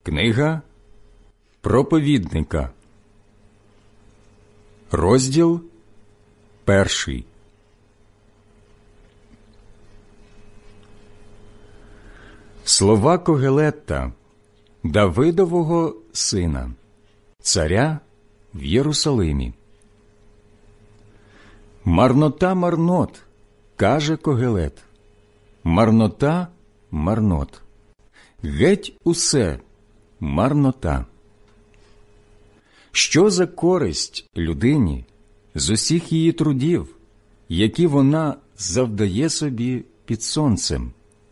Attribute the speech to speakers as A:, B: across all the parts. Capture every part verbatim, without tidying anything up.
A: Книга проповідника, розділ перший. Слова Когелета, Давидового сина, царя в Єрусалимі. Марнота марнот, каже Когелет, марнота марнот, геть усе марнота. Що за користь людині з усіх її трудів, які вона завдає собі під сонцем?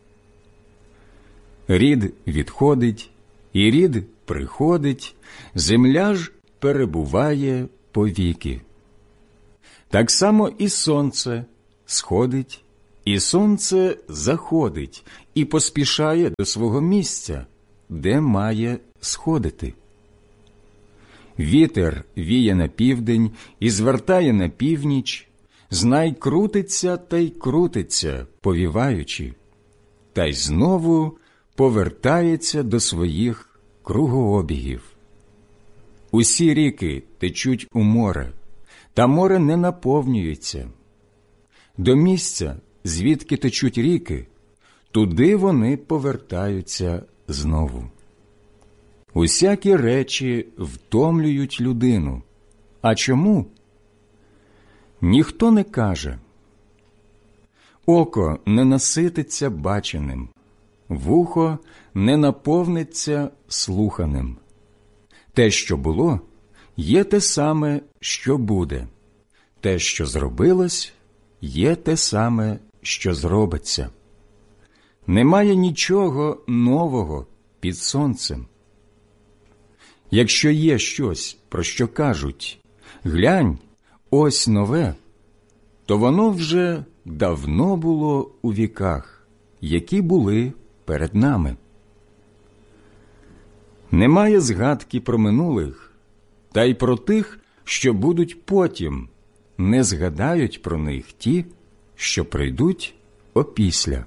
A: Рід відходить, і рід приходить, земля ж перебуває повіки. Так само і сонце сходить, і сонце заходить, і поспішає до свого місця, де має сходити. Вітер віє на південь і звертає на північ, знай крутиться та й крутиться, повіваючи, та й знову повертається до своїх кругообігів. Усі ріки течуть у море, та море не наповнюється. До місця, звідки течуть ріки, туди вони повертаються знову. Усякі речі втомлюють людину. А чому? Ніхто не каже. Око не насититься баченим, вухо не наповниться слуханим. Те, що було, є те саме, що буде. Те, що зробилось, є те саме, що зробиться. Немає нічого нового під сонцем. Якщо є щось, про що кажуть «глянь, ось нове», то воно вже давно було у віках, які були перед нами. Немає згадки про минулих, та й про тих, що будуть потім, не згадають про них ті, що прийдуть опісля.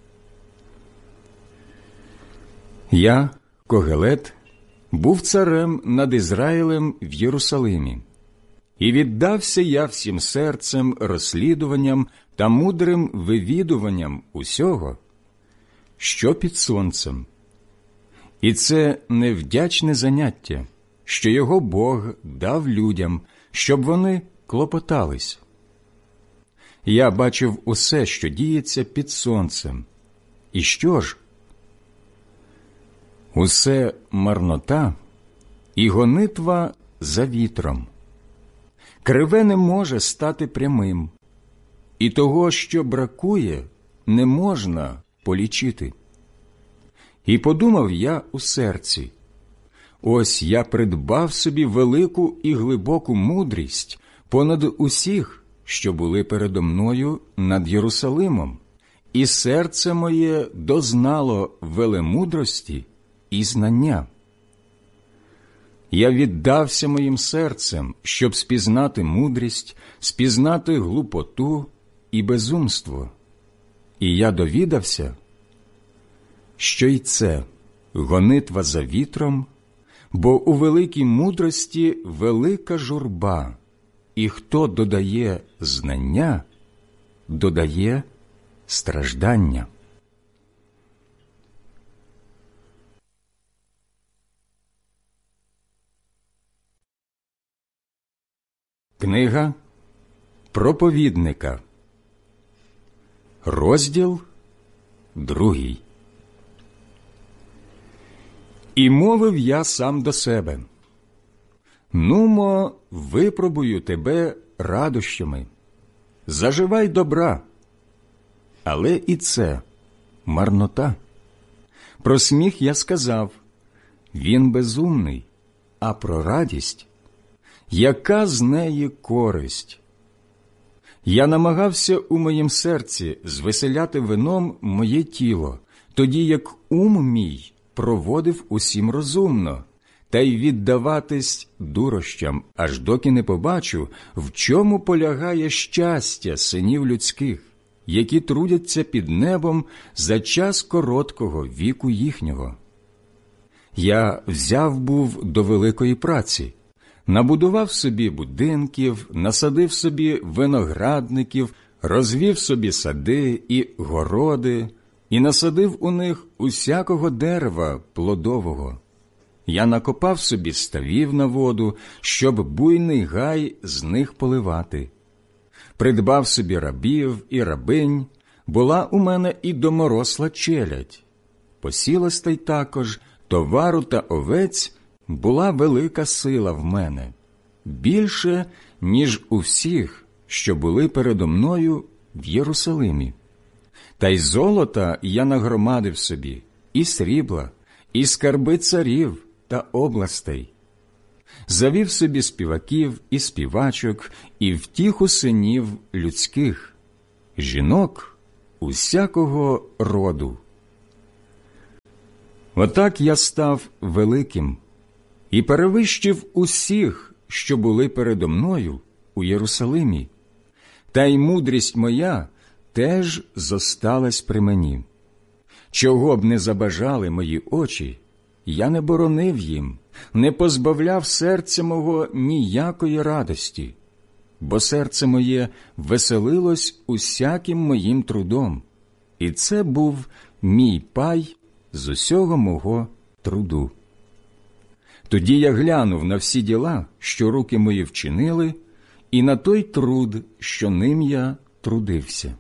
A: Я, Когелет, був царем над Ізраїлем в Єрусалимі, і віддався я всім серцем розслідуванням та мудрим вивідуванням усього, що під сонцем. І це невдячне заняття, що його Бог дав людям, щоб вони клопотались. Я бачив усе, що діється під сонцем. І що ж? Усе марнота і гонитва за вітром. Криве не може стати прямим, і того, що бракує, не можна полічити. І подумав я у серці, ось я придбав собі велику і глибоку мудрість понад усіх, що були передо мною над Єрусалимом, і серце моє дознало велемудрості і знання. Я віддався моїм серцем, щоб спізнати мудрість, спізнати глупоту і безумство. І я довідався, що й це гонитва за вітром, бо у великій мудрості велика журба, і хто додає знання, додає страждання. Книга проповідника, розділ другий. І мовив я сам до себе: «Нумо, випробую тебе радощами, заживай добра». Але і це марнота. Про сміх я сказав: він безумний, а про радість – яка з неї користь? Я намагався у моїм серці звеселяти вином моє тіло, тоді як ум мій проводив усім розумно, та й віддаватись дурощам, аж доки не побачу, в чому полягає щастя синів людських, які трудяться під небом за час короткого віку їхнього. Я взяв був до великої праці, набудував собі будинків, насадив собі виноградників, розвів собі сади і городи, і насадив у них усякого дерева плодового. Я накопав собі ставів на воду, щоб буйний гай з них поливати. Придбав собі рабів і рабинь, була у мене і доморосла челядь. Посілостей також, товару та овець була велика сила в мене, більше, ніж у всіх, що були передо мною в Єрусалимі. Та й золота я нагромадив собі, і срібла, і скарби царів та областей. Завів собі співаків і співачок, і втіху синів людських, жінок усякого роду. Отак я став великим і перевищив усіх, що були передо мною у Єрусалимі, та й мудрість моя теж зосталась при мені. Чого б не забажали мої очі, я не боронив їм, не позбавляв серця мого ніякої радості, бо серце моє веселилось усяким моїм трудом, і це був мій пай з усього мого труду. Тоді я глянув на всі діла, що руки мої вчинили, і на той труд, що ним я трудився.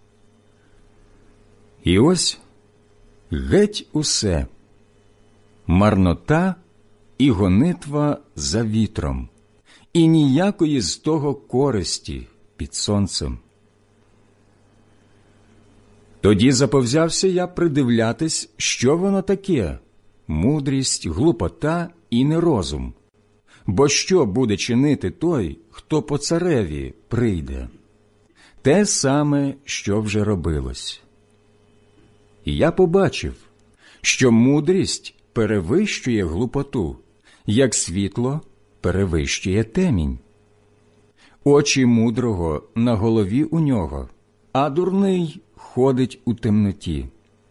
A: І ось геть усе – марнота і гонитва за вітром, і ніякої з того користі під сонцем. Тоді заповзявся я придивлятись, що воно таке – мудрість, глупота і нерозум. Бо що буде чинити той, хто по цареві прийде? Те саме, що вже робилось. І я побачив, що мудрість перевищує глупоту, як світло перевищує темінь. Очі мудрого на голові у нього, а дурний ходить у темноті.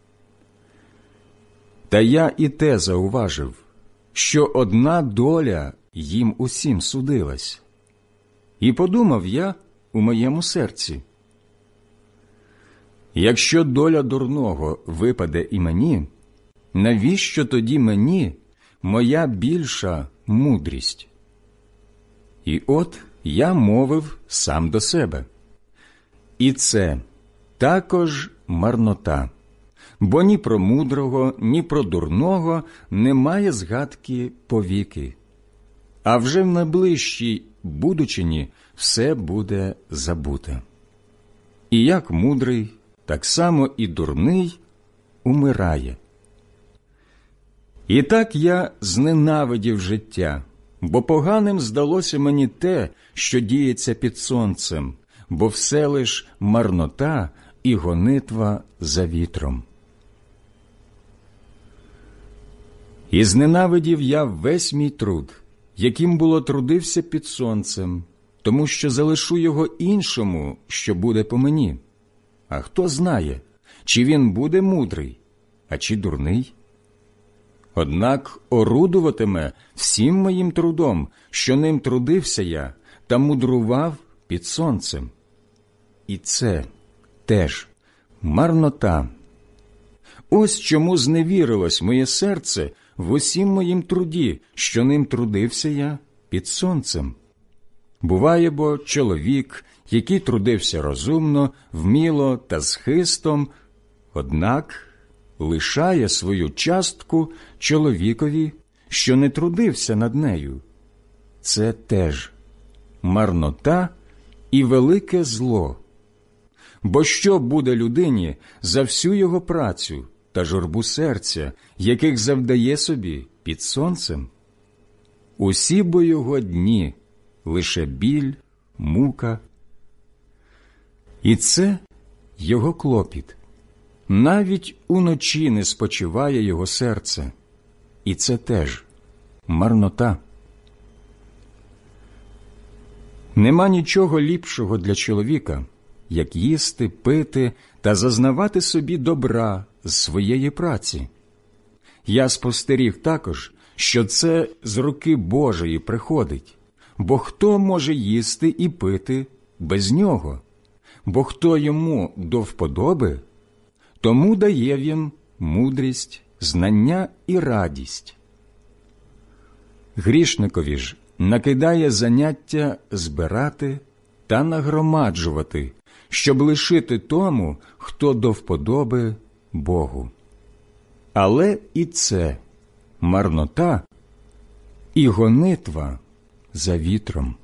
A: Та я і те зауважив, що одна доля їм усім судилась. І подумав я у моєму серці: якщо доля дурного випаде і мені, навіщо тоді мені моя більша мудрість? І от я мовив сам до себе: і це також марнота, бо ні про мудрого, ні про дурного немає згадки повіки, а вже в найближчій будучині все буде забуте. І як мудрий, так само і дурний умирає. І так я зненавидів життя, бо поганим здалося мені те, що діється під сонцем, бо все лиш марнота і гонитва за вітром. І зненавидів я весь мій труд, яким було трудився під сонцем, тому що залишу його іншому, що буде по мені. А хто знає, чи він буде мудрий, а чи дурний? Однак орудуватиме всім моїм трудом, що ним трудився я та мудрував під сонцем. І це теж марнота. Ось чому зневірилось моє серце в усім моїм труді, що ним трудився я під сонцем. Буває бо чоловік, який трудився розумно, вміло та з хистом, однак лишає свою частку чоловікові, що не трудився над нею. Це теж марнота і велике зло. Бо що буде людині за всю його працю та журбу серця, яких завдає собі під сонцем? Усі бо його дні лише біль, мука. І це його клопіт. Навіть уночі не спочиває його серце. І це теж марнота. Нема нічого ліпшого для чоловіка, як їсти, пити та зазнавати собі добра з своєї праці. Я спостеріг також, що це з руки Божої приходить, бо хто може їсти і пити без нього? Бо хто йому до вподоби, тому дає він мудрість, знання і радість. Грішникові ж накидає заняття збирати та нагромаджувати, щоб лишити тому, хто до вподоби Богу. Але і це марнота і гонитва за вітром.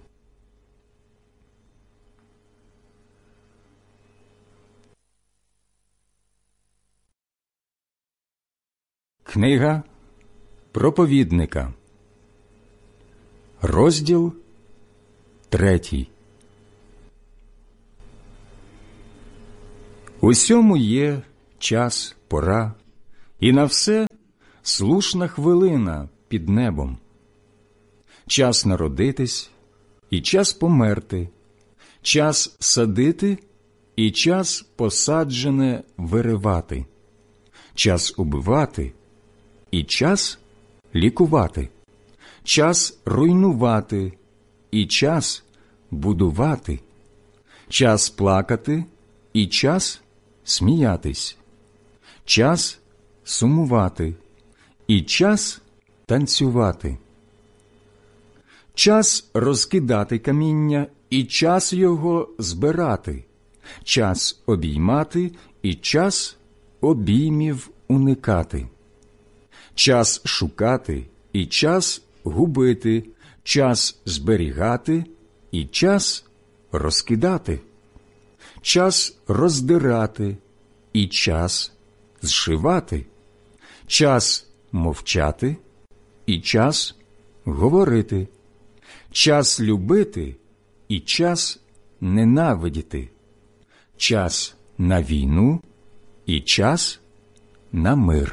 A: Книга проповідника, розділ третій. Усьому є час, пора, і на все слушна хвилина під небом. Час народитись і час померти, час садити і час посаджене виривати, час убивати і час лікувати, час руйнувати і час будувати, час плакати і час сміятись, час сумувати і час танцювати, час розкидати каміння і час його збирати, час обіймати і час обіймів уникати, час шукати і час губити, час зберігати і час розкидати, час роздирати і час зшивати, час мовчати і час говорити, час любити і час ненавидіти, час на війну і час на мир.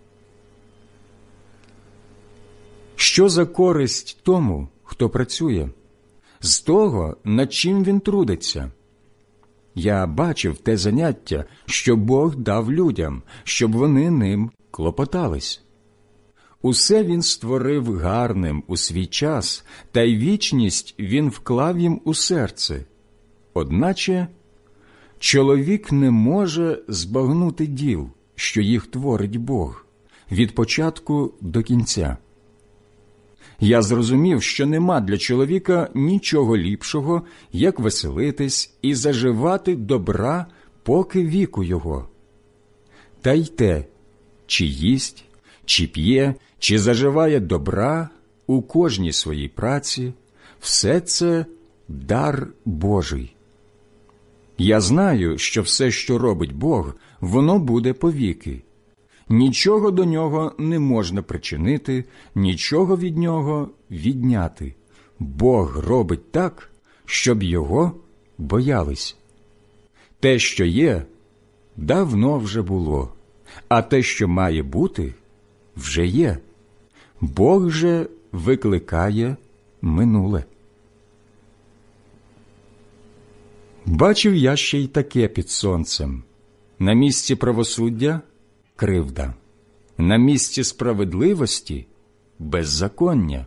A: Що за користь тому, хто працює, з того, над чим він трудиться? Я бачив те заняття, що Бог дав людям, щоб вони ним клопотались. Усе він створив гарним у свій час, та й вічність він вклав їм у серце. Одначе чоловік не може збагнути діл, що їх творить Бог, від початку до кінця. Я зрозумів, що нема для чоловіка нічого ліпшого, як веселитись і заживати добра, поки віку його. Та й те, чи їсть, чи п'є, чи заживає добра у кожній своїй праці, все це дар Божий. Я знаю, що все, що робить Бог, воно буде повіки. Нічого до нього не можна причинити, нічого від нього відняти. Бог робить так, щоб його боялись. Те, що є, давно вже було, а те, що має бути, вже є. Бог же викликає минуле. Бачив я ще й таке під сонцем. На місці правосуддя – кривда, на місці справедливості – беззаконня.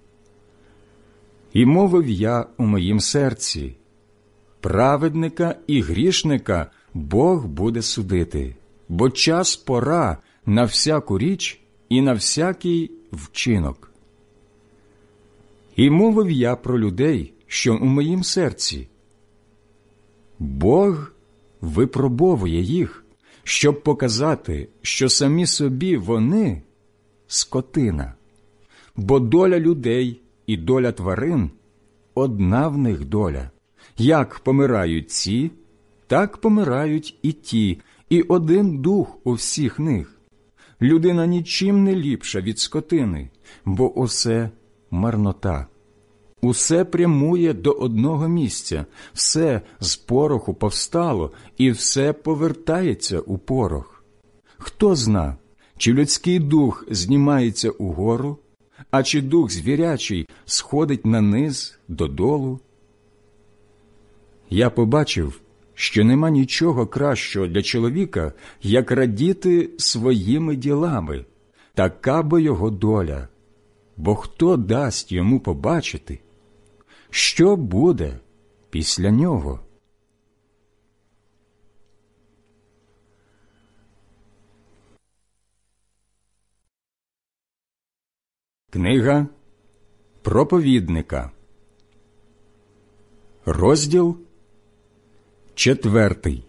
A: І мовив я у моїм серці: праведника і грішника Бог буде судити, бо час пора на всяку річ і на всякий вчинок. І мовив я про людей, що у моїм серці: Бог випробовує їх, щоб показати, що самі собі вони – скотина. Бо доля людей і доля тварин – одна в них доля. Як помирають ці, так помирають і ті, і один дух у всіх них. Людина нічим не ліпша від скотини, бо усе марнота. Усе прямує до одного місця, все з пороху повстало, і все повертається у порох. Хто зна, чи людський дух знімається угору, а чи дух звірячий сходить на низ додолу? Я побачив, що нема нічого кращого для чоловіка, як радіти своїми ділами, така бо його доля, бо хто дасть йому побачити, що буде після нього? Книга проповідника, розділ четвертий.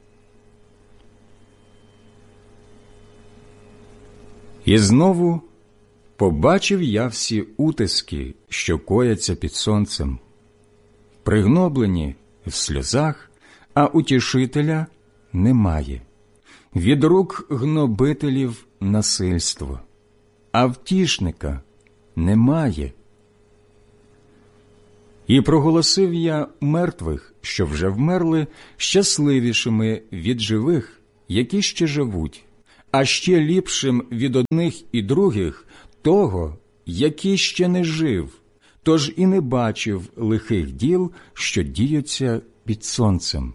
A: І знову побачив я всі утиски, що кояться під сонцем, пригноблені в сльозах, а утішителя немає, від рук гнобителів насильство, а втішника немає. І проголосив я мертвих, що вже вмерли, щасливішими від живих, які ще живуть, а ще ліпшим від одних і других того, який ще не жив, тож і не бачив лихих діл, що діються під сонцем.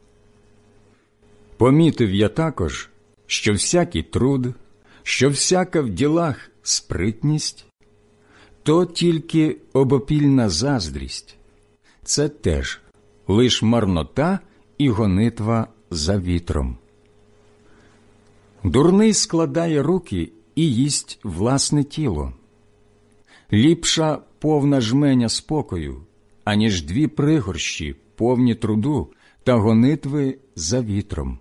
A: Помітив я також, що всякий труд, що всяка в ділах спритність, то тільки обопільна заздрість, це теж лиш марнота і гонитва за вітром. Дурний складає руки і їсть власне тіло. Ліпша повна жменя спокою, аніж дві пригорщі, повні труду та гонитви за вітром.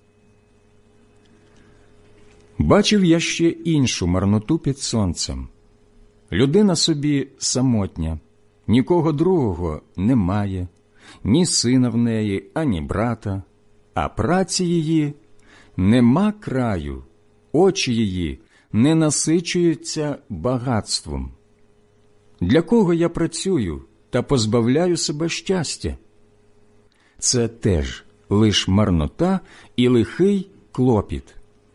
A: Бачив я ще іншу марноту під сонцем. Людина собі самотня, нікого другого немає, ні сина в неї, ані брата, а праці її нема краю, очі її не насичуються багатством. Для кого я працюю та позбавляю себе щастя? Це теж лиш марнота і лихий клопіт.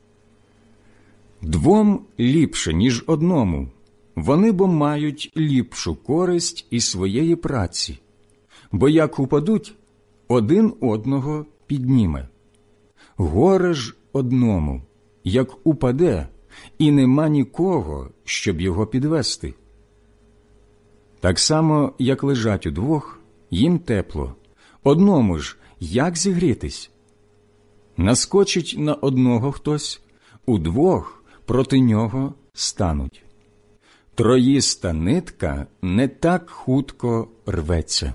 A: Двом ліпше, ніж одному, вони бо мають ліпшу користь із своєї праці, бо як упадуть, один одного підніме. Горе ж одному, як упаде, і нема нікого, щоб його підвести. Так само, як лежать удвох, їм тепло, одному ж як зігрітись? Наскочить на одного хтось, удвох проти нього стануть. Троїста нитка не так хутко рветься.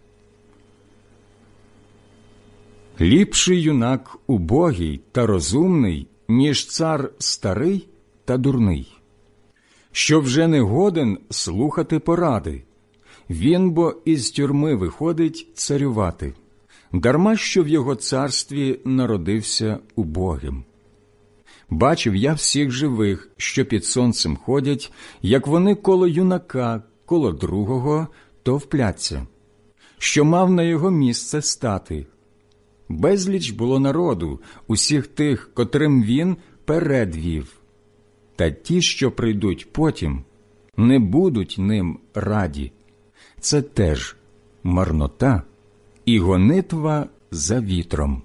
A: Ліпший юнак убогий та розумний, ніж цар старий та дурний, що вже не годен слухати поради. Він бо із тюрми виходить царювати, дарма що в його царстві народився убогим. Бачив я всіх живих, що під сонцем ходять, як вони коло юнака, коло другого товпляться, що мав на його місце стати. Безліч було народу, усіх тих, котрим він передвів. Та ті, що прийдуть потім, не будуть ним раді. Це теж марнота і гонитва за вітром.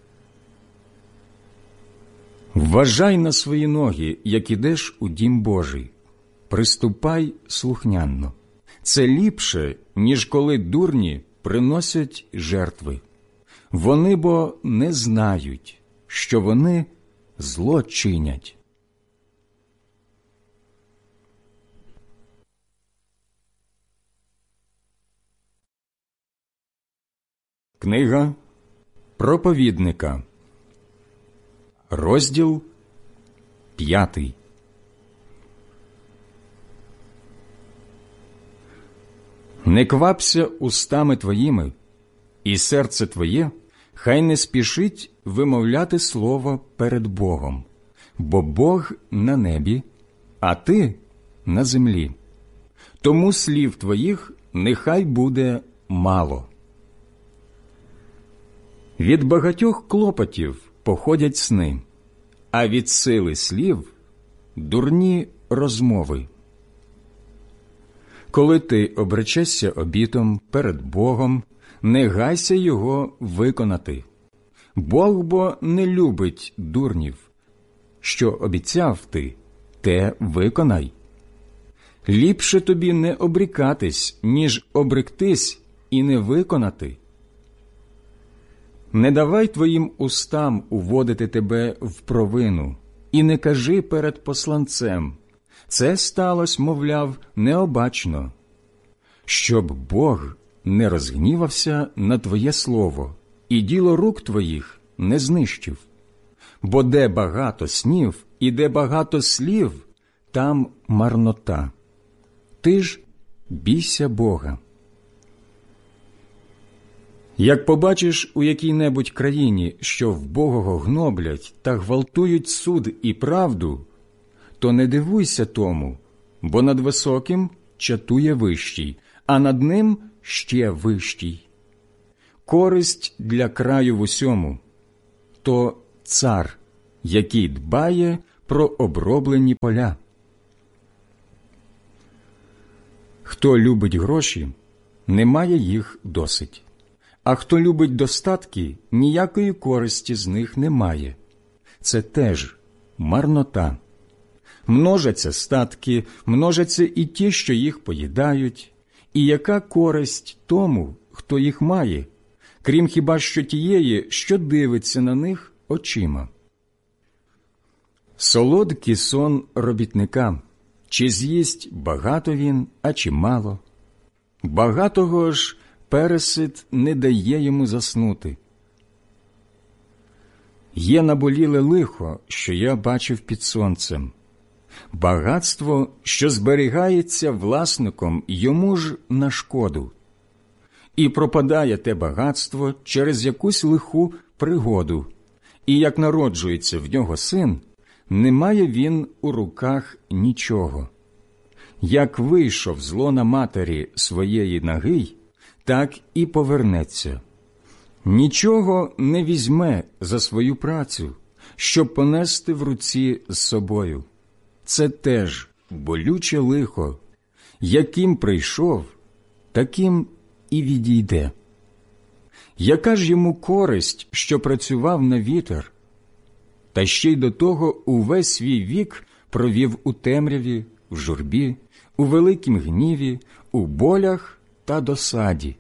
A: Вважай на свої ноги, як ідеш у дім Божий. Приступай слухняно. Це ліпше, ніж коли дурні приносять жертви. Вони бо не знають, що вони зло чинять. Книга проповідника, розділ п'ятий. Не квапся устами твоїми, і серце твоє хай не спішить вимовляти слово перед Богом, бо Бог на небі, а ти на землі. Тому слів твоїх нехай буде мало. Від багатьох клопотів походять сни, а від сили слів – дурні розмови. Коли ти обречешся обітом перед Богом, не гайся його виконати. Бог бо не любить дурнів. Що обіцяв ти, те виконай. Ліпше тобі не обрікатись, ніж обректись і не виконати. Не давай твоїм устам уводити тебе в провину, і не кажи перед посланцем: це сталося, мовляв, необачно, щоб Бог не розгнівався на твоє слово і діло рук твоїх не знищив. Бо де багато снів і де багато слів, там марнота. Ти ж бійся Бога. Як побачиш у якій-небудь країні, що вбогого гноблять та гвалтують суд і правду, то не дивуйся тому, бо над високим чатує вищий, а над ним ще вищий. Користь для краю в усьому – то цар, який дбає про оброблені поля. Хто любить гроші, не має їх досить. А хто любить достатки, ніякої користі з них не має. Це теж марнота. Множаться статки, множаться і ті, що їх поїдають. І яка користь тому, хто їх має, крім хіба що тієї, що дивиться на них очима? Солодкий сон робітника, чи з'їсть багато він, а чи мало? Багатого ж пересид не дає йому заснути. Є наболіле лихо, що я бачив під сонцем. Багатство, що зберігається власником, йому ж на шкоду. І пропадає те багатство через якусь лиху пригоду. І як народжується в нього син, не має він у руках нічого. Як вийшов з лона матері своєї нагий, так і повернеться. Нічого не візьме за свою працю, щоб понести в руці з собою. Це теж болюче лихо. Яким прийшов, таким і відійде. Яка ж йому користь, що працював на вітер, та ще й до того увесь свій вік провів у темряві, в журбі, у великім гніві, у болях та досаді?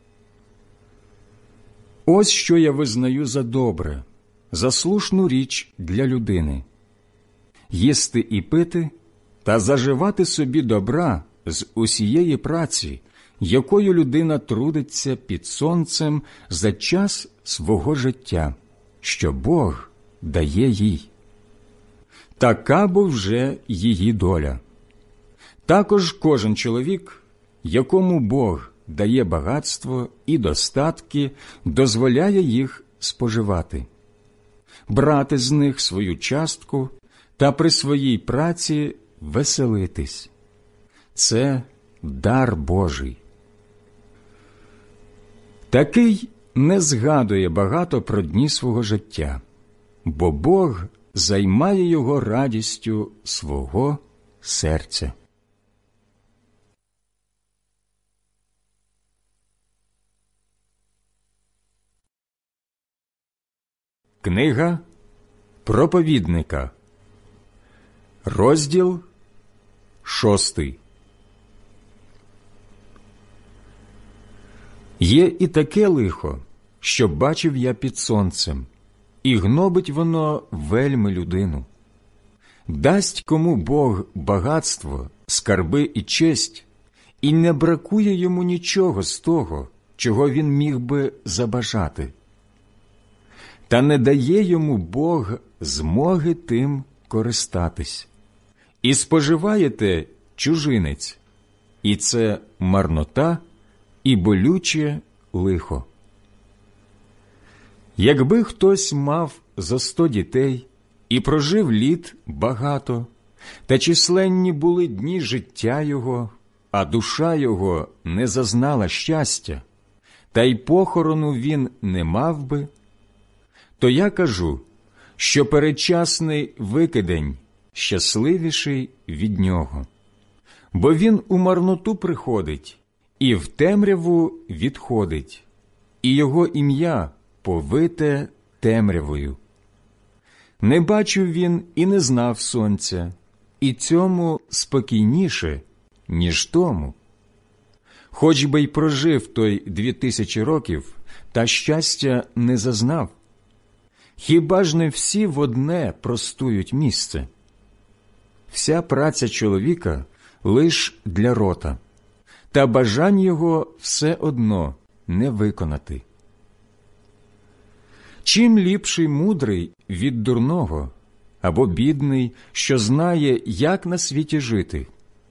A: Ось що я визнаю за добре, за слушну річ для людини: їсти і пити та заживати собі добра з усієї праці, якою людина трудиться під сонцем за час свого життя, що Бог дає їй. Така бо вже її доля. Також кожен чоловік, якому Бог дає багатство і достатки, дозволяє їх споживати, брати з них свою частку та при своїй праці веселитись. Це дар Божий. Такий не згадує багато про дні свого життя, бо Бог займає його радістю свого серця. Книга проповідника, розділ шостий. Є і таке лихо, що бачив я під сонцем, і гнобить воно вельми людину. Дасть кому Бог багатство, скарби і честь, і не бракує йому нічого з того, чого він міг би забажати. Та не дає йому Бог змоги тим користатись. І споживаєте чужинець, і це марнота і болюче лихо. Якби хтось мав за сто дітей і прожив літ багато, та численні були дні життя його, а душа його не зазнала щастя, та й похорону він не мав би, то я кажу, що передчасний викидень щасливіший від нього. Бо він у марноту приходить і в темряву відходить, і його ім'я повите темрявою. Не бачив він і не знав сонця, і цьому спокійніше, ніж тому. Хоч би й прожив той дві тисячі років, та щастя не зазнав. Хіба ж не всі в одне простують місце? Вся праця чоловіка лиш для рота, та бажань його все одно не виконати. Чим ліпший мудрий від дурного, або бідний, що знає, як на світі жити?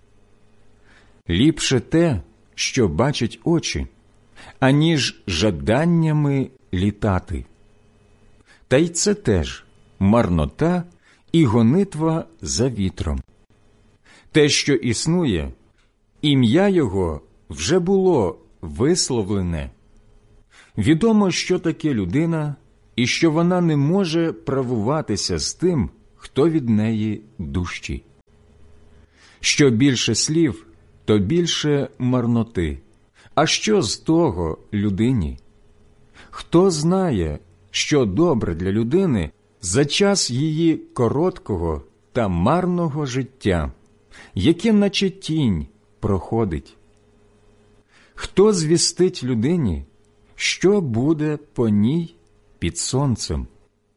A: Ліпше те, що бачать очі, аніж жаданнями літати. Та й це теж марнота і гонитва за вітром. Те, що існує, ім'я його вже було висловлене. Відомо, що таке людина, і що вона не може правуватися з тим, хто від неї дужчий. Що більше слів, то більше марноти. А що з того людині? Хто знає, що добре для людини за час її короткого та марного життя, яке наче тінь проходить? Хто звістить людині, що буде по ній під сонцем?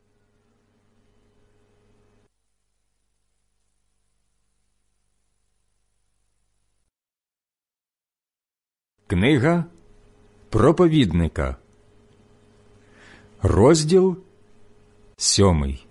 A: Книга проповідника, розділ сьомий.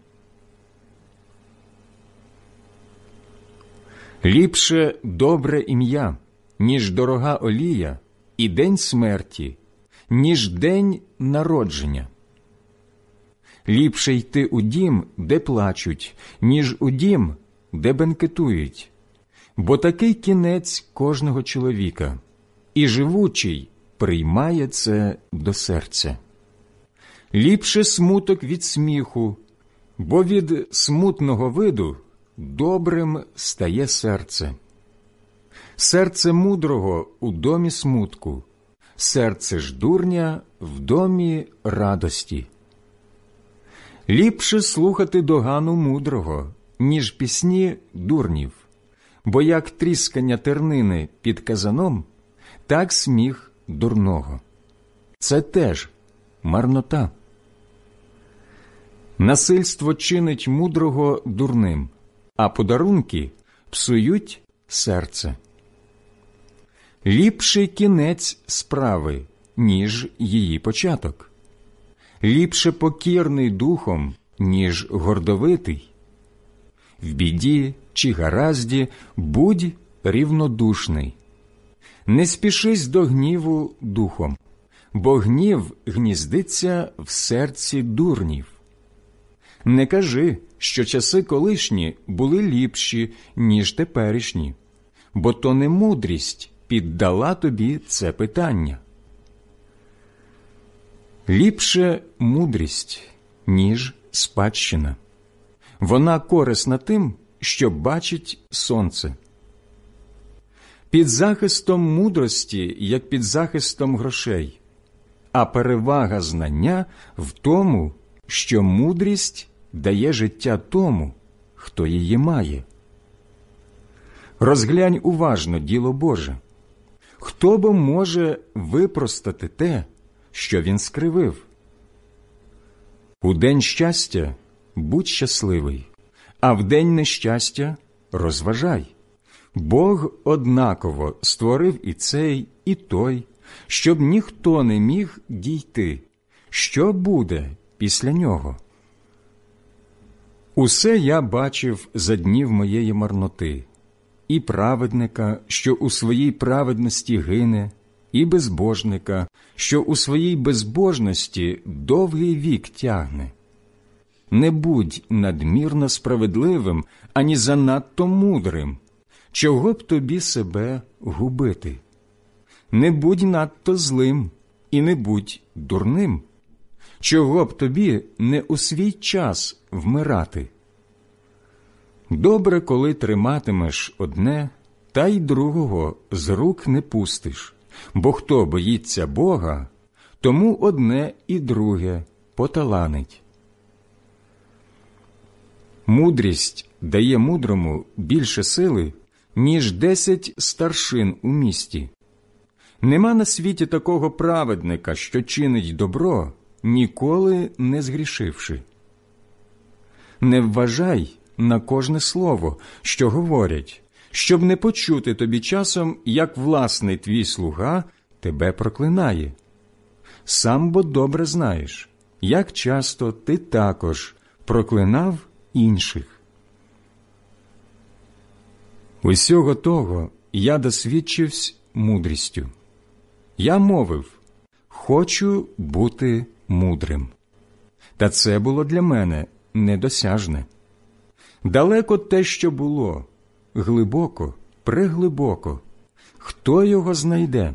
A: Ліпше добре ім'я, ніж дорога олія, і день смерті, ніж день народження. Ліпше йти у дім, де плачуть, ніж у дім, де бенкетують, бо такий кінець кожного чоловіка, і живучий приймає це до серця. Ліпше смуток від сміху, бо від смутного виду добрим стає серце. Серце мудрого у домі смутку, серце ж дурня в домі радості. Ліпше слухати догану мудрого, ніж пісні дурнів, бо як тріскання тернини під казаном, так сміх дурного. Це теж марнота. Насильство чинить мудрого дурним, а подарунки псують серце. Ліпший кінець справи, ніж її початок. Ліпше покірний духом, ніж гордовитий. В біді чи гаразді будь рівнодушний. Не спішись до гніву духом, бо гнів гніздиться в серці дурнів. Не кажи, що часи колишні були ліпші, ніж теперішні, бо то не мудрість піддала тобі це питання. Ліпше мудрість, ніж спадщина. Вона корисна тим, що бачить сонце. Під захистом мудрості, як під захистом грошей, а перевага знання в тому, що мудрість дає життя тому, хто її має. Розглянь уважно діло Боже. Хто бо може випростати те, що він скривив? У день щастя будь щасливий, а в день нещастя розважай. Бог однаково створив і цей, і той, щоб ніхто не міг дійти, що буде після нього. Усе я бачив за днів моєї марноти, і праведника, що у своїй праведності гине, і безбожника, що у своїй безбожності довгий вік тягне. Не будь надмірно справедливим, ані занадто мудрим, чого б тобі себе губити. Не будь надто злим і не будь дурним, чого б тобі не у свій час вмирати. Добре, коли триматимеш одне, та й другого з рук не пустиш, бо хто боїться Бога, тому одне і друге поталанить. Мудрість дає мудрому більше сили, ніж десять старшин у місті. Нема на світі такого праведника, що чинить добро, ніколи не згрішивши. Не вважай на кожне слово, що говорять, щоб не почути тобі часом, як власний твій слуга тебе проклинає. Сам бо добре знаєш, як часто ти також проклинав інших. Усього того я досвідчився мудрістю. Я мовив, хочу бути мудрим. Та це було для мене недосяжне. Далеко те, що було, глибоко, преглибоко. Хто його знайде?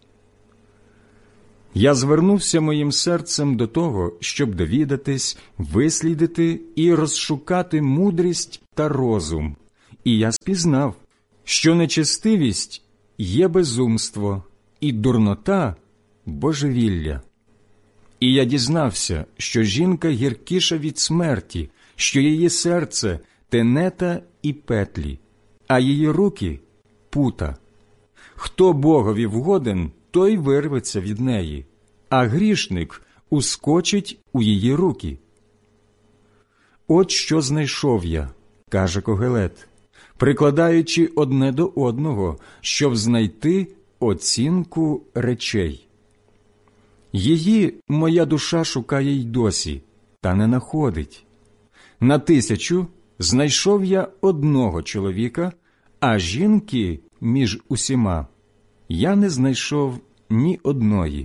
A: Я звернувся моїм серцем до того, щоб довідатись, вислідити і розшукати мудрість та розум. І я спізнав, що нечестивість є безумство, і дурнота – божевілля. І я дізнався, що жінка гіркіша від смерті, що її серце – тенета і петлі, а її руки – пута. Хто Богові вгоден, той вирветься від неї, а грішник ускочить у її руки. От що знайшов я, каже Когелет, прикладаючи одне до одного, щоб знайти оцінку речей. Її моя душа шукає й досі, та не находить. На тисячу знайшов я одного чоловіка, а жінки між усіма я не знайшов ні одної.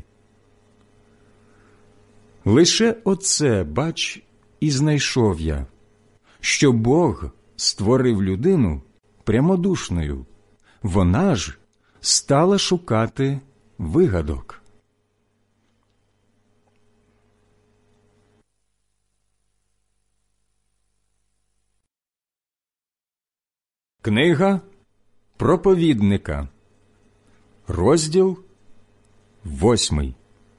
A: Лише оце, бач, і знайшов я, що Бог створив людину прямодушною, вона ж стала шукати вигадок. Книга проповідника, розділ восьмий.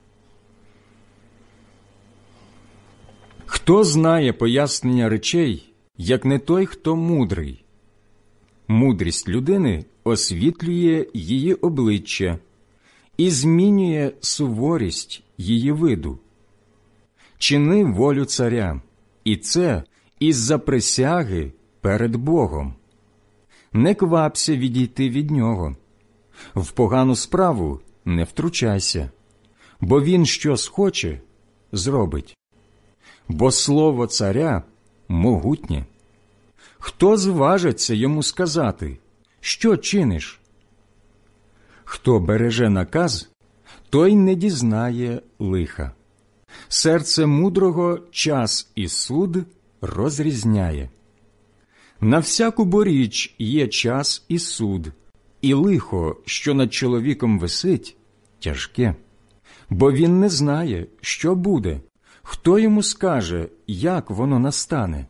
A: Хто знає пояснення речей, як не той, хто мудрий? Мудрість людини освітлює її обличчя і змінює суворість її виду. Чини волю царя, і це із-за присяги перед Богом. Не квапся відійти від нього. В погану справу не втручайся, бо він що схоче, зробить. Бо слово царя могутнє. Хто зважиться йому сказати, що чиниш? Хто береже наказ, той не дізнає лиха. Серце мудрого час і суд розрізняє. На всяку боріч є час і суд, і лихо, що над чоловіком висить, тяжке. Бо він не знає, що буде, хто йому скаже, як воно настане.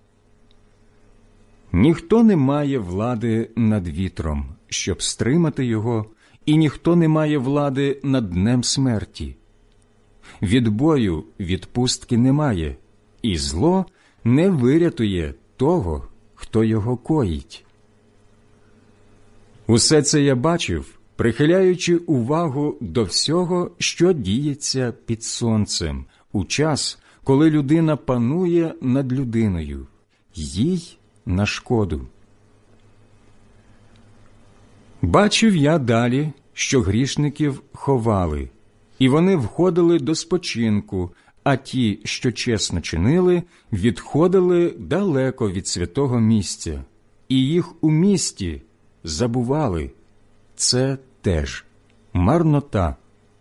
A: Ніхто не має влади над вітром, щоб стримати його, і ніхто не має влади над днем смерті. Відбою відпустки немає, і зло не вирятує того, хто його коїть. Усе це я бачив, прихиляючи увагу до всього, що діється під сонцем, у час, коли людина панує над людиною, їй на шкоду. Бачив я далі, що грішників ховали, і вони входили до спочинку, а ті, що чесно чинили, відходили далеко від святого місця, і їх у місті забували. Це теж марнота.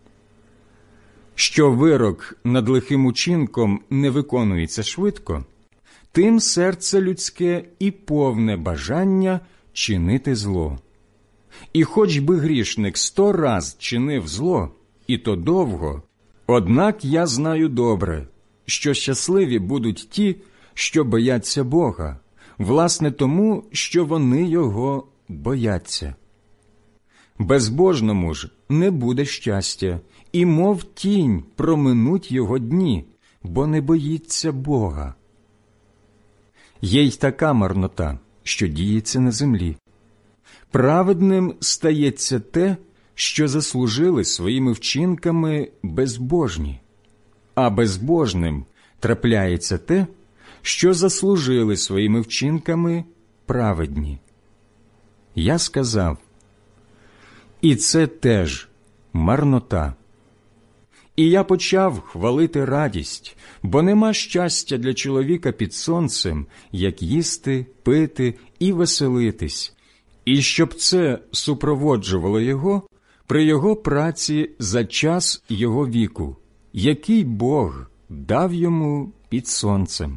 A: Що вирок над лихим учинком не виконується швидко, тим серце людське і повне бажання чинити зло. І хоч би грішник сто раз чинив зло, і то довго, однак я знаю добре, що щасливі будуть ті, що бояться Бога, власне тому, що вони Його бояться. Безбожному ж не буде щастя, і мов тінь проминуть його дні, бо не боїться Бога. Є й така марнота, що діється на землі. Праведним стається те, що заслужили своїми вчинками безбожні, а безбожним трапляється те, що заслужили своїми вчинками праведні. Я сказав, і це теж марнота. І я почав хвалити радість, бо нема щастя для чоловіка під сонцем, як їсти, пити і веселитись, і щоб це супроводжувало його при його праці за час його віку, який Бог дав йому під сонцем.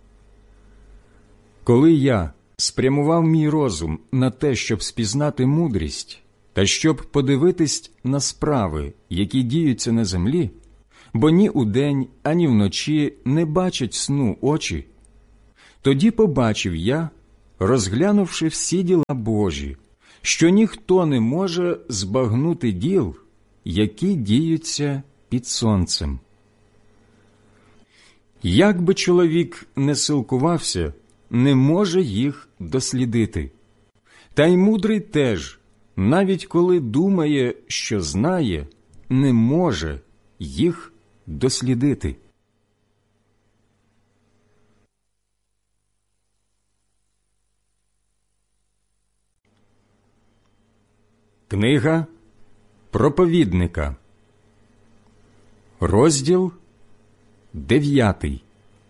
A: Коли я спрямував мій розум на те, щоб спізнати мудрість, та щоб подивитись на справи, які діються на землі, бо ні удень, ані вночі не бачать сну очі, тоді побачив я, розглянувши всі діла Божі, що ніхто не може збагнути діл, які діються під сонцем. Як би чоловік не силкувався, не може їх дослідити. Та й мудрий теж, навіть коли думає, що знає, не може їх дослідити. Книга проповідника, розділ дев'ятий.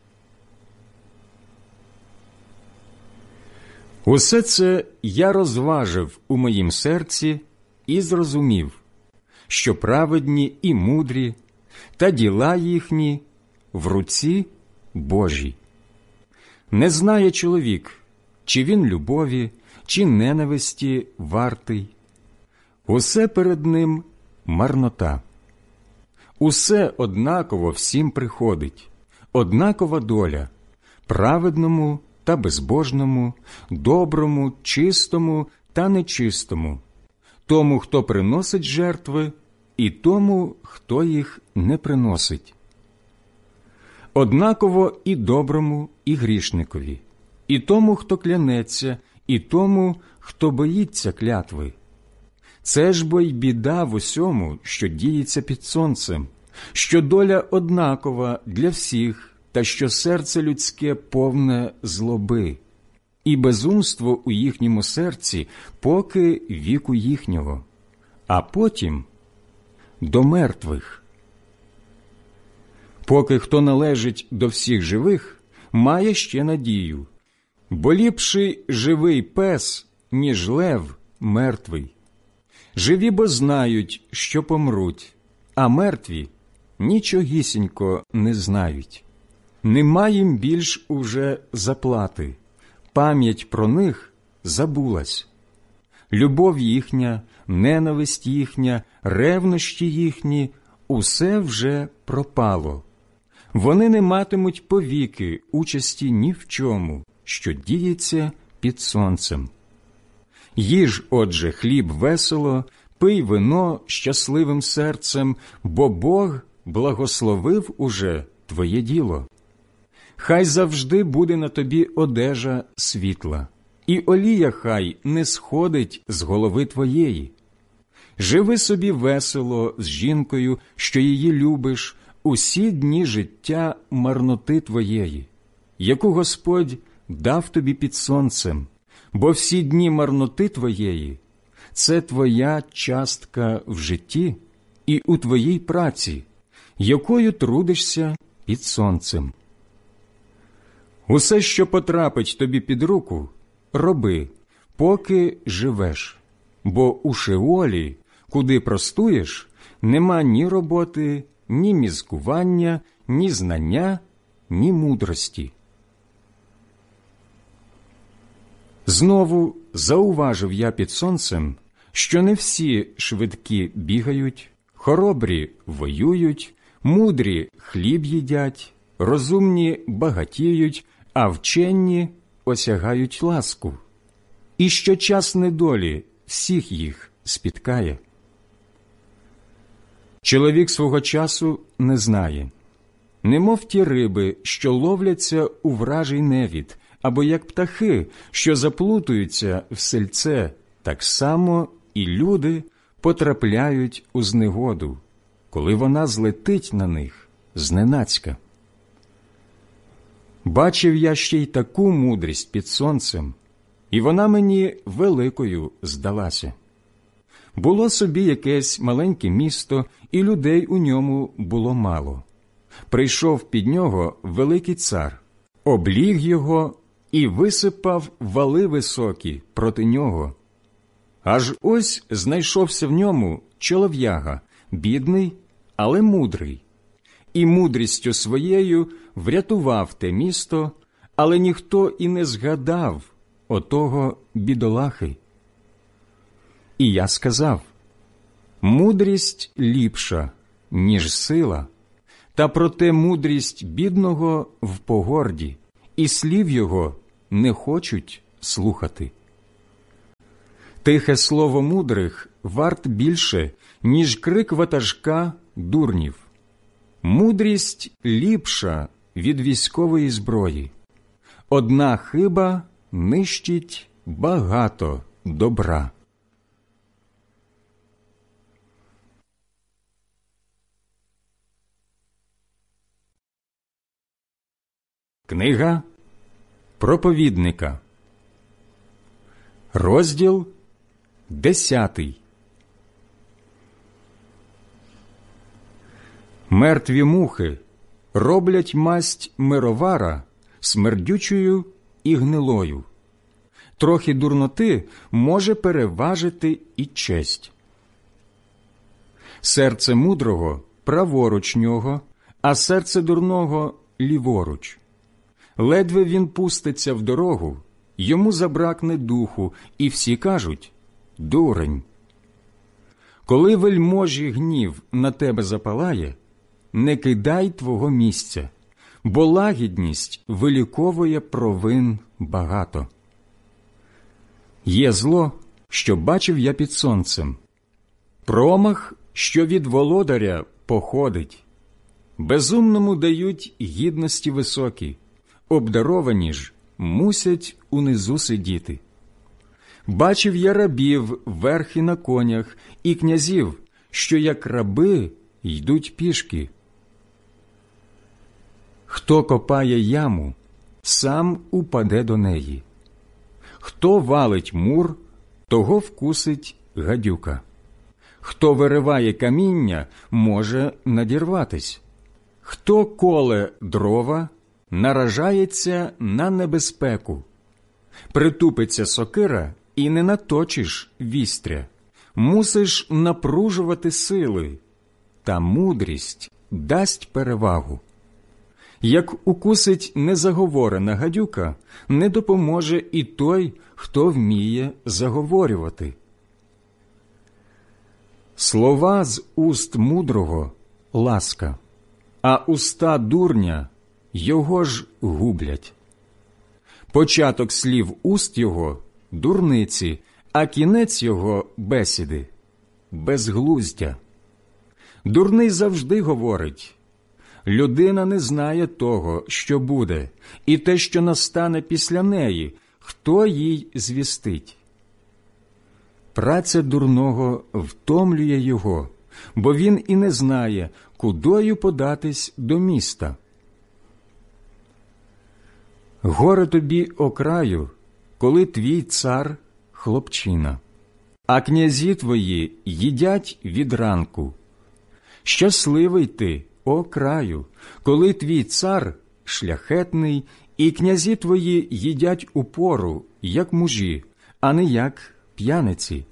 A: Усе це я розважив у моїм серці і зрозумів, що праведні і мудрі, та діла їхні в руці Божій. Не знає чоловік, чи він любові, чи ненависті вартий. Усе перед ним марнота. Усе однаково всім приходить, однакова доля праведному та безбожному, доброму, чистому та нечистому, тому, хто приносить жертви, і тому, хто їх не приносить. Однаково і доброму, і грішникові, і тому, хто клянеться, і тому, хто боїться клятви. Це ж бо й біда в усьому, що діється під сонцем, що доля однакова для всіх, та що серце людське повне злоби, і безумство у їхньому серці, поки віку їхнього, а потім до мертвих. Поки хто належить до всіх живих, має ще надію, бо ліпший живий пес, ніж лев мертвий. Живі бо знають, що помруть, а мертві нічогісінько не знають. Нема їм більш уже заплати, пам'ять про них забулась. Любов їхня, ненависть їхня, ревнощі їхні – усе вже пропало. Вони не матимуть повіки участі ні в чому, що діється під сонцем. Їж, отже, хліб весело, пий вино щасливим серцем, бо Бог благословив уже твоє діло. Хай завжди буде на тобі одежа світла, і олія хай не сходить з голови твоєї. Живи собі весело з жінкою, що її любиш, усі дні життя марноти твоєї, яку Господь дав тобі під сонцем, бо всі дні марноти твоєї – це твоя частка в житті і у твоїй праці, якою трудишся під сонцем. Усе, що потрапить тобі під руку, роби, поки живеш, бо у Шеолі, куди простуєш, нема ні роботи, ні мізкування, ні знання, ні мудрості. Знову зауважив я під сонцем, що не всі швидкі бігають, хоробрі воюють, мудрі хліб їдять, розумні багатіють, а вчені осягають ласку, і що час недолі всіх їх спіткає. Чоловік свого часу не знає, немов ті риби, що ловляться у вражий невід, або як птахи, що заплутуються в сельце, так само і люди потрапляють у знегоду, коли вона злетить на них зненацька. Бачив я ще й таку мудрість під сонцем, і вона мені великою здалася. Було собі якесь маленьке місто, і людей у ньому було мало. Прийшов під нього великий цар, обліг його і висипав вали високі проти нього. Аж ось знайшовся в ньому чолов'яга, бідний, але мудрий, і мудрістю своєю врятував те місто, але ніхто і не згадав отого бідолахи. І я сказав: мудрість ліпша, ніж сила, та проте мудрість бідного в погорді, і слів його не хочуть слухати. Тихе слово мудрих варт більше, ніж крик ватажка дурнів. Мудрість ліпша від військової зброї. Одна хиба нищить багато добра. Книга проповідника, розділ десятий. Мертві мухи роблять масть мировара смердючою і гнилою. Трохи дурноти може переважити і честь. Серце мудрого праворуч нього, а серце дурного ліворуч. Ледве він пуститься в дорогу, йому забракне духу, і всі кажуть: дурень. Коли вельможі гнів на тебе запалає, не кидай твого місця, бо лагідність виліковує провин багато. Є зло, що бачив я під сонцем, промах, що від володаря походить. Безумному дають гідності високі, обдаровані ж мусять унизу сидіти. Бачив я рабів верхи на конях і князів, що як раби йдуть пішки. Хто копає яму, сам упаде до неї. Хто валить мур, того вкусить гадюка. Хто вириває каміння, може надірватись. Хто коле дрова, наражається на небезпеку. Притупиться сокира, і не наточиш вістря. Мусиш напружувати сили, та мудрість дасть перевагу. Як укусить незаговорена гадюка, не допоможе і той, хто вміє заговорювати. Слова з уст мудрого – ласка, а уста дурня його ж гублять. Початок слів уст його – дурниці, а кінець його – бесіди, безглуздя. Дурний завжди говорить: людина не знає того, що буде, і те, що настане після неї, хто їй звістить. Праця дурного втомлює його, бо він і не знає, кудою податись до міста. Горе тобі, о краю, коли твій цар – хлопчина, а князі твої їдять від ранку. Щасливий ти, о краю, коли твій цар – шляхетний, і князі твої їдять у пору, як мужі, а не як п'яниці.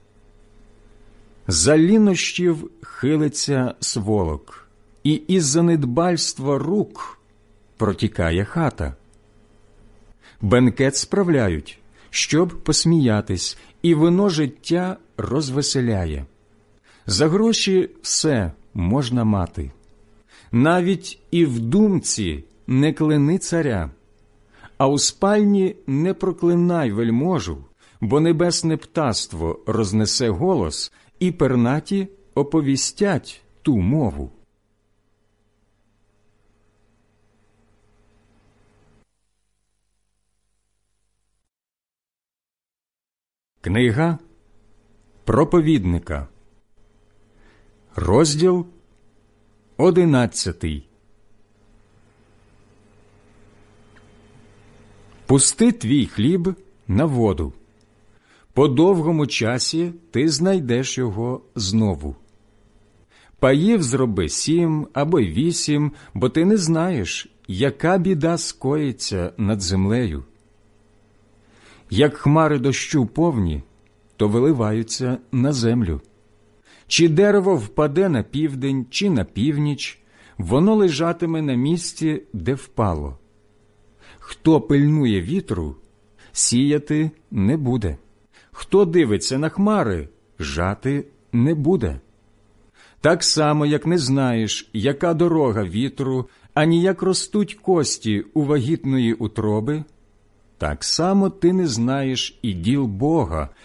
A: За лінощів хилиться сволок, і із-за недбальства рук протікає хата. Бенкет справляють, щоб посміятись, і вино життя розвеселяє. За гроші все можна мати. Навіть і в думці не кляни царя, а у спальні не проклинай вельможу, бо небесне птаство рознесе голос, і пернаті оповістять ту мову. Книга Проповідника, розділ одинадцятий. Пусти твій хліб на воду. По довгому часі ти знайдеш його знову. Паїв зроби сім або й вісім, бо ти не знаєш, яка біда скоїться над землею. Як хмари дощу повні, то виливаються на землю. Чи дерево впаде на південь, чи на північ, воно лежатиме на місці, де впало. Хто пильнує вітру, сіяти не буде. Хто дивиться на хмари, жати не буде. Так само, як не знаєш, яка дорога вітру, ані як ростуть кості у вагітної утроби, так само ти не знаєш і діл Бога,